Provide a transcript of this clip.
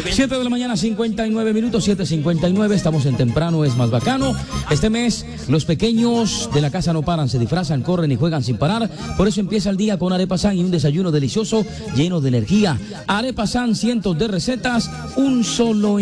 7 de la mañana, 59 minutos, 7:59. Estamos en Temprano es Más Bacano. Este mes, los pequeños de la casa no paran, se disfrazan, corren y juegan sin parar. Por eso empieza el día con Arepa San y un desayuno delicioso lleno de energía. Arepa San, cientos de recetas, un solo